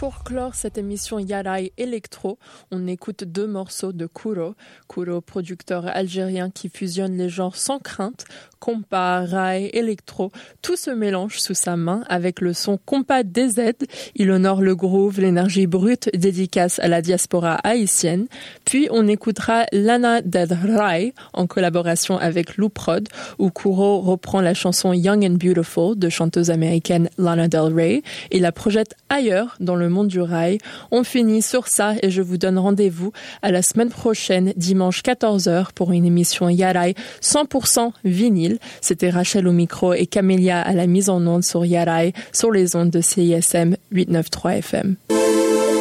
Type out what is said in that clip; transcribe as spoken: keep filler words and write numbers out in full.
Pour clore cette émission Yarai Electro, on écoute deux morceaux de Kuro. Kuro, producteur algérien qui fusionne les genres sans crainte, compas, raï, électro. Tout se mélange sous sa main avec le son compas D Z. Il honore le groove, l'énergie brute, dédicace à la diaspora haïtienne. Puis on écoutera Lana Del Rey en collaboration avec Lou Prod, où Kuro reprend la chanson Young and Beautiful de chanteuse américaine Lana Del Rey et la projette ailleurs dans le monde du rail. On finit sur ça et je vous donne rendez-vous à la semaine prochaine, dimanche quatorze heures, pour une émission Yarai cent pour cent vinyle. C'était Rachel au micro et Camélia à la mise en onde sur Yarai, sur les ondes de C I S M huit cent quatre-vingt-treize F M.